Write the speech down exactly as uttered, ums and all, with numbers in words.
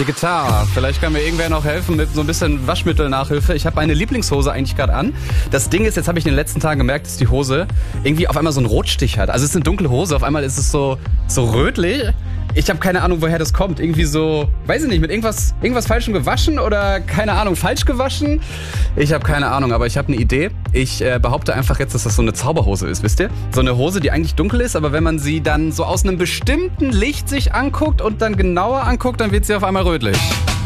Chiquita. Vielleicht kann mir irgendwer noch helfen mit so ein bisschen Waschmittelnachhilfe. Ich habe meine Lieblingshose eigentlich gerade an. Das Ding ist, jetzt habe ich in den letzten Tagen gemerkt, dass die Hose irgendwie auf einmal so einen Rotstich hat. Also es ist eine dunkle Hose, auf einmal ist es so, so rötlich. Ich habe keine Ahnung, woher das kommt. Irgendwie so, weiß ich nicht, mit irgendwas, irgendwas Falschem gewaschen oder keine Ahnung, falsch gewaschen. Ich habe keine Ahnung, aber ich habe eine Idee. Ich äh, behaupte einfach jetzt, dass das so eine Zauberhose ist, wisst ihr? So eine Hose, die eigentlich dunkel ist, aber wenn man sie dann so aus einem bestimmten Licht sich anguckt und dann genauer anguckt, dann wird sie auf einmal rötlich.